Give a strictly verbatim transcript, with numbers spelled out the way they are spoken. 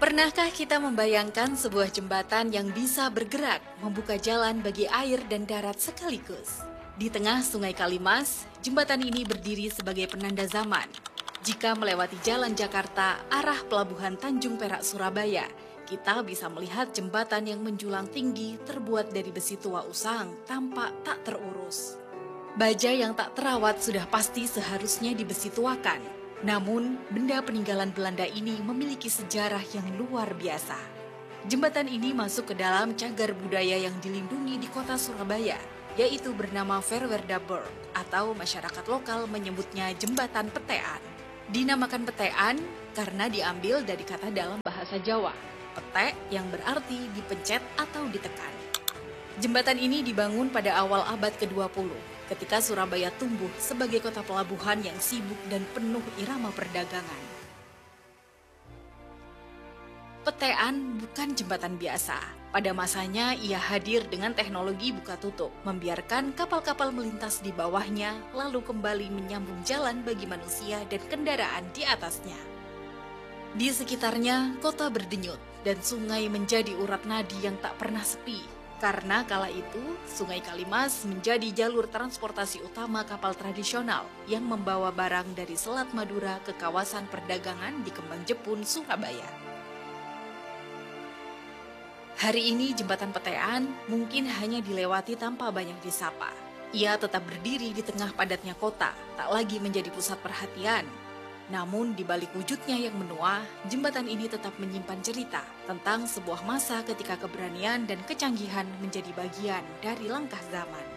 Pernahkah kita membayangkan sebuah jembatan yang bisa bergerak, membuka jalan bagi air dan darat sekaligus? Di tengah Sungai Kalimas, jembatan ini berdiri sebagai penanda zaman. Jika melewati Jalan Jakarta arah Pelabuhan Tanjung Perak, Surabaya, kita bisa melihat jembatan yang menjulang tinggi terbuat dari besi tua usang, tampak tak terurus. Baja yang tak terawat sudah pasti seharusnya dibesi tuakan. Namun, benda peninggalan Belanda ini memiliki sejarah yang luar biasa. Jembatan ini masuk ke dalam cagar budaya yang dilindungi di kota Surabaya, yaitu bernama Verwerdaburg, atau masyarakat lokal menyebutnya Jembatan Petean. Dinamakan Petean karena diambil dari kata dalam bahasa Jawa, petek yang berarti dipencet atau ditekan. Jembatan ini dibangun pada awal abad kedua puluh, ketika Surabaya tumbuh sebagai kota pelabuhan yang sibuk dan penuh irama perdagangan. Petean bukan jembatan biasa. Pada masanya ia hadir dengan teknologi buka tutup, membiarkan kapal-kapal melintas di bawahnya, lalu kembali menyambung jalan bagi manusia dan kendaraan di atasnya. Di sekitarnya, kota berdenyut dan sungai menjadi urat nadi yang tak pernah sepi. Karena kala itu, Sungai Kalimas menjadi jalur transportasi utama kapal tradisional yang membawa barang dari Selat Madura ke kawasan perdagangan di Kembang Jepun, Surabaya. Hari ini Jembatan Petean mungkin hanya dilewati tanpa banyak disapa. Ia tetap berdiri di tengah padatnya kota, tak lagi menjadi pusat perhatian. Namun di balik wujudnya yang menua, jembatan ini tetap menyimpan cerita tentang sebuah masa ketika keberanian dan kecanggihan menjadi bagian dari langkah zaman.